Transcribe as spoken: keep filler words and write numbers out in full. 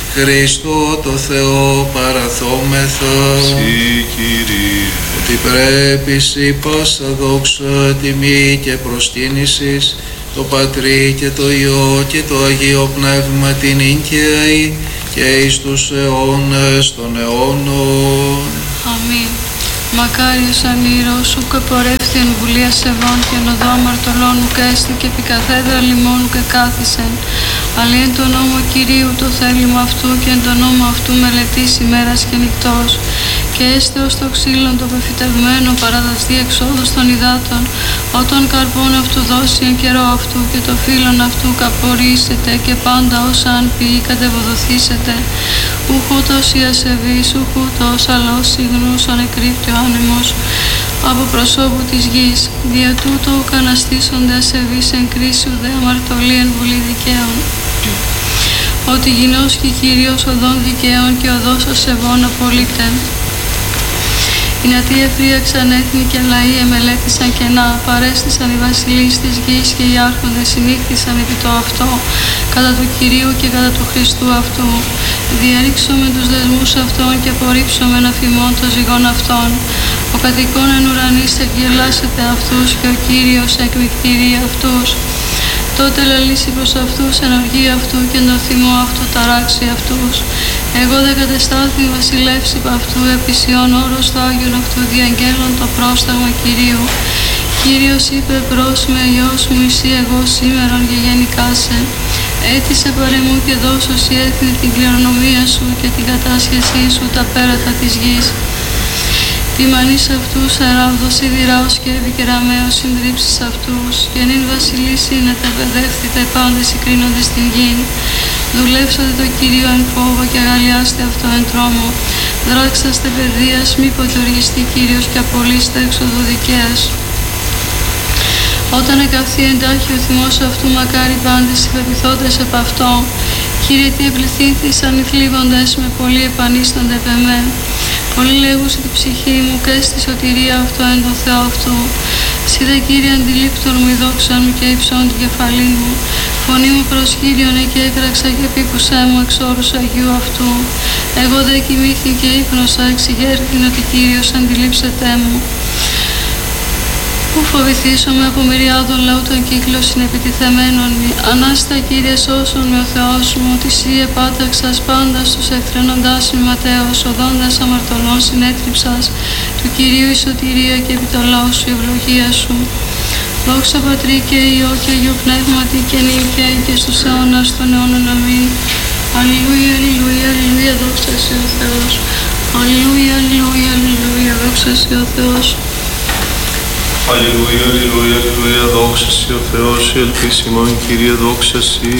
Χριστό το Θεό παραθόμεθα. Συ Κύριε. Ότι πρέπει σοι πάσα δόξα, τιμή και προσκύνησης το Πατρί και το Υιό και το Αγίο Πνεύμα την ίγκαιη και εις τους αιώνες των αιώνων. Αμήν. Μακάριος ανήρος σου και πορεύθη εν βουλία σεβών και εν οδό αμαρτωλών ουκ έστη και επί καθέδρα λιμών ουκ κάθισεν. Αλλά εν το νόμο Κυρίου το θέλημα αυτού και εν το νόμο αυτού μελετής ημέρας και νυχτός. Και έστε ως το ξύλον το πεφυτευμένο παραδοθεί εξόδους των υδάτων, όταν καρπών αυτού δώσει εν καιρό αυτού και το φύλλον αυτού καπορίσετε και πάντα όσα αν πει κατεβοδοθήσετε. Ουχούτος η ασεβής, ουχούτος αλλά ως συγνούς ο νεκρύπτει ο άνεμος από προσώπου της γης. Δια τούτο ουκ αναστήσονται ασεβείς εν κρίση ουδέ αμαρτωλή εν βουλή δικαίων. Ότι γινώσκει Κύριος οδών δικαίων και οδός ασεβών απολύτε. Οι νατοί εφρίαξαν έθνη και λαοί εμελέτησαν κενά, παρέστησαν οι βασιλείς της γης και οι άρχοντες συνήχθησαν επί το αυτό, κατά του Κυρίου και κατά του Χριστού αυτού. Διαρρήξομαι τους δεσμούς αυτών και απορρίψομεν αφημών των ζυγών αυτών. Ο κατοικών εν ουρανής εκγελάσεται αυτούς και ο Κύριος εκμυκτηρεί αυτούς. Τότε λαλήσει προς αυτούς εν οργή αυτού και εν το θυμό αυτού ταράξει αυτούς. Εγώ δε κατεστάθη βασιλεύς υπ' αυτού επισιών όρος το Άγιον αυτού διαγγέλων το πρόσταγμα Κυρίου. Κύριος είπε προς με Υιός μου εσύ εγώ σήμερον και γενικάσε. Έτησε παρεμού και δώσω σοι έθνη την κληρονομία σου και την κατάσχεσή σου τα πέρατα της γης. Τη μανής αυτούς αράβδος σιδηράος και επικεραμαίος συντρίψεις αυτούς και νυν βασιλείς είναι τα παιδεύθη τα επάντες συγκρίνονται στην γη. Δουλεύσατε το Κύριο εν φόβο και αγαλιάστε αυτό εν τρόμο. Δράξαστε παιδείας μη ποτοργιστεί Κύριος και απολύστε έξοδο δικαίας. Όταν εκαυθεί εντάχει ο θυμός αυτού μακάρι πάντες οι πεποιθόντες επ' αυτό. Κύριε τι επληθύνθησαν οι θλίβοντες με πολύ επανίστανται επ' εμέ. Πολύ λέγουσε την ψυχή μου και στη σωτηρία αυτό εν το Θεό αυτού. Σύ δε Κύριε αντιλήπτον μου η δόξα μου και υψών την κεφαλή μου. Φωνή μου προς Κύριον και έκραξα και πήκουσέ μου εξ όρους Αγίου αυτού. Εγώ δε κοιμήθη και ύπνωσα εξηγέρθην ότι Κύριος αντιλήψετέ μου. Πού φοβηθήσομαι από μυριάδων λαού των κύκλων συνεπιτιθεμένων μη. Ανάστα Κύριε σώσον με ο Θεός μου, ότι Συ επάταξας πάντα στους εχθρένοντάς μη ματέως, οδόντας αμαρτωλών συνέτριψας, του Κυρίου η σωτηρία και επί το λαό σου η ευλογία σου. Δόξα Πατρί και Υιό και Αγίου Πνεύματι και νύχια και στους αιώνας των αιώνων αμήν. Αλληλούια, αλληλούια, αλληλούια, δόξα Συ ο Θεός. Αλληλούια, αλληλούια, αλληλούια, δόξα Συ ο Θεός. Αλληλούια, αλληλούια, αλληλούια, δόξα Συ ο Θεός, η ελπίση ημών Κύριε, δόξα Συ.